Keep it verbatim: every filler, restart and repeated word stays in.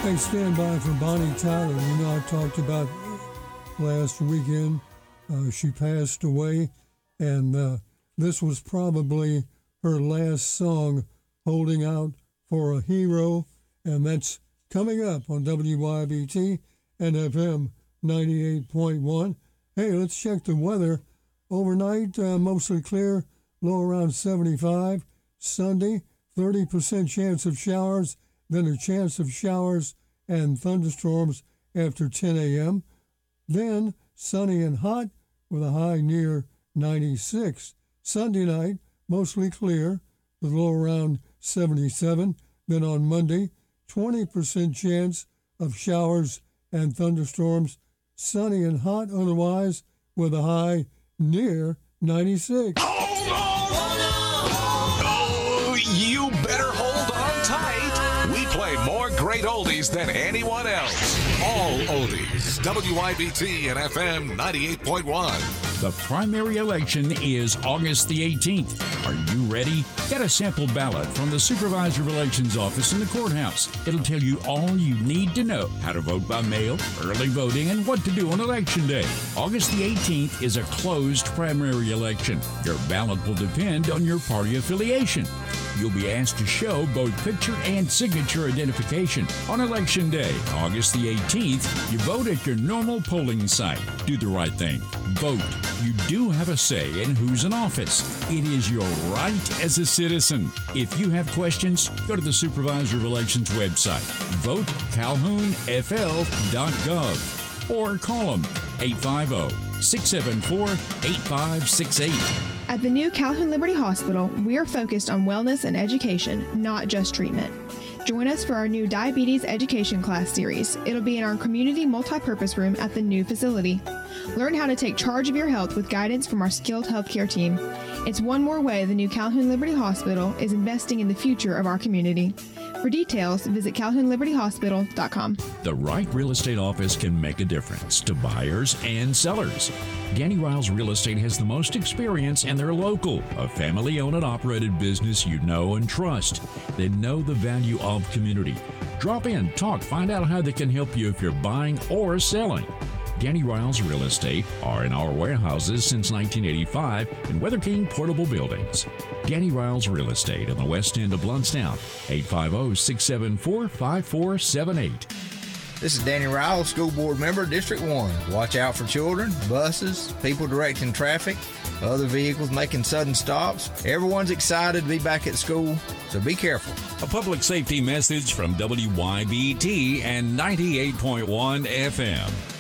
Hey, stand by for Bonnie Tyler. You know, I talked about last weekend. Uh, she passed away, and uh, this was probably her last song, Holding Out for a Hero, and that's coming up on W Y B T and F M ninety-eight point one. Hey, let's check the weather. Overnight, uh, mostly clear, low around seventy-five. Sunday, thirty percent chance of showers, then a chance of showers and thunderstorms after ten a.m. Then sunny and hot with a high near ninety-six. Sunday night, mostly clear with low around seventy-seven. Then on Monday, twenty percent chance of showers and thunderstorms, sunny and hot otherwise with a high near ninety-six. Hold on! Oh, you better hold on tight. We play more great oldies than anyone else. All oldies. W I B T and F M ninety-eight point one. The primary election is August the eighteenth. Are you ready? Get a sample ballot from the Supervisor of Elections office in the courthouse. It'll tell you all you need to know: how to vote by mail, early voting, and what to do on Election Day. August the eighteenth is a closed primary election. Your ballot will depend on your party affiliation. You'll be asked to show both picture and signature identification. On Election Day, August the eighteenth, you vote at your normal polling site. Do the right thing. Vote. You do have a say in who's in office. It is your right as a citizen. If you have questions, go to the Supervisor of Elections website, vote calhoun f l dot gov, or call them eight five zero, six seven four, eight five six eight. At the new Calhoun Liberty Hospital, we are focused on wellness and education, not just treatment. Join us for our new Diabetes Education Class series. It'll be in our community multipurpose room at the new facility. Learn how to take charge of your health with guidance from our skilled healthcare team. It's one more way the new Calhoun Liberty Hospital is investing in the future of our community. For details, visit calhoun liberty hospital dot com. The right real estate office can make a difference to buyers and sellers. Ganny Riles Real Estate has the most experience, and they're local, a family-owned and operated business you know and trust. They know the value of community. Drop in, talk, find out how they can help you if you're buying or selling. Ganny Riles Real Estate are in our warehouses since nineteen eighty-five in Weather King Portable Buildings. Ganny Riles Real Estate in the west end of Bluntstown, eight five zero, six seven four, five four seven eight. This is Danny Riles, School Board Member, District one. Watch out for children, buses, people directing traffic, other vehicles making sudden stops. Everyone's excited to be back at school, so be careful. A public safety message from W Y B T and ninety-eight point one F M.